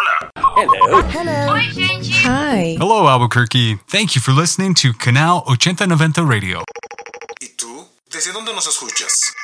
Hello. Oi, gente. Hi. Hello, Albuquerque. Thank you for listening to Canal 8090 Radio. ¿Y tú? ¿Desde dónde nos escuchas?